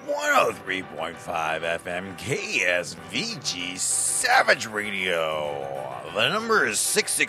103.5 FM KSVG Savage Radio. The number is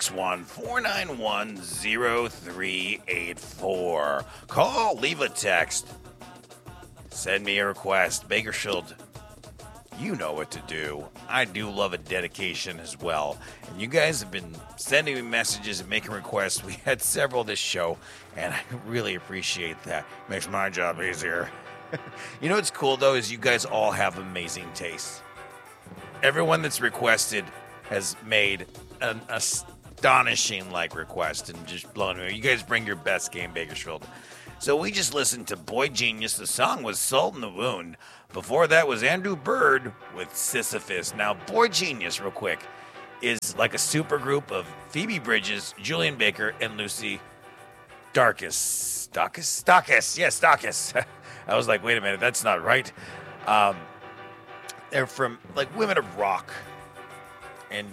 661-491-0384. Call, leave a text, send me a request. Bakersfield, you know what to do. I do love a dedication as well. And you guys have been sending me messages and making requests. We had several this show, and I really appreciate that. Makes my job easier. You know what's cool, though, is you guys all have amazing tastes. Everyone that's requested has made an astonishing request and just blown me. You guys bring your best game, Bakersfield. So we just listened to Boy Genius. The song was Salt in the Wound. Before that was Andrew Bird with Sisyphus. Now, Boy Genius, real quick, is like a super group of Phoebe Bridges, Julian Baker, and Lucy Dacus. Dacus. Yes, Dacus. I was like, wait a minute, that's not right. They're from, Women of Rock. And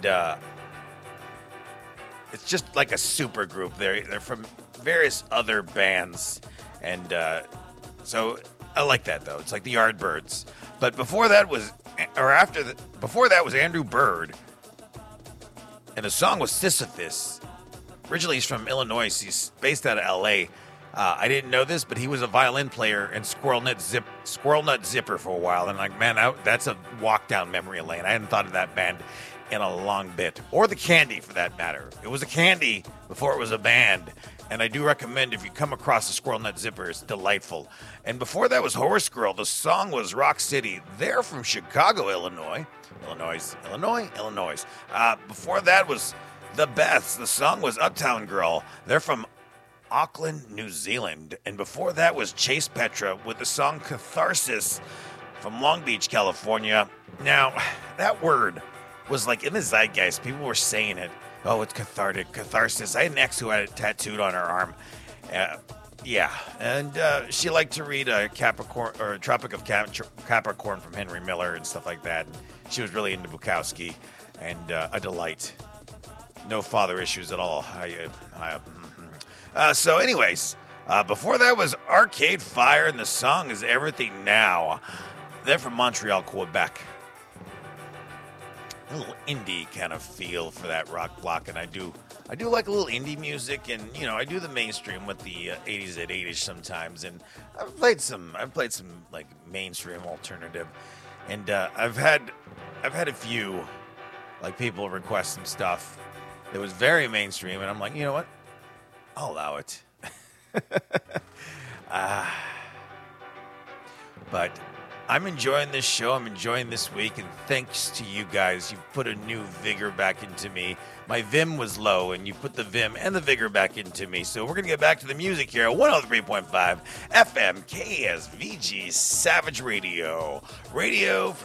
it's just like a super group. They're from various other bands. And so I like that, though. It's like the Yardbirds. But before that was Andrew Bird. And the song was Sisyphus. Originally, he's from Illinois. He's based out of L.A., I didn't know this, but he was a violin player in Squirrel Nut Zipper for a while. And that's a walk down memory lane. I hadn't thought of that band in a long bit. Or the Candy, for that matter. It was a Candy before it was a band. And I do recommend if you come across the Squirrel Nut Zipper, it's delightful. And before that was Horse Girl. The song was Rock City. They're from Chicago, Illinois. Illinois. Before that was The Beths. The song was Uptown Girl. They're from Auckland, New Zealand. And before that was Chase Petra with the song Catharsis from Long Beach, California. Now, that word was in the zeitgeist. People were saying it. Oh, it's cathartic, catharsis. I had an ex who had it tattooed on her arm. Yeah, and she liked to read Capricorn or Tropic of Capricorn from Henry Miller and stuff like that. And she was really into Bukowski and a delight. No father issues at all. So anyways, before that was Arcade Fire, and the song is Everything Now. They're from Montreal, Quebec. A little indie kind of feel for that rock block, and I do like a little indie music, and I do the mainstream with the 80s at 80s sometimes, and I've played some mainstream alternative, and I've had a few people request some stuff that was very mainstream, and I'm like, you know what? I'll allow it. But I'm enjoying this show. I'm enjoying this week. And thanks to you guys, you've put a new vigor back into me. My vim was low, and you put the vim and the vigor back into me. So we're going to get back to the music here at 103.5 FM KSVG Savage Radio. Radio for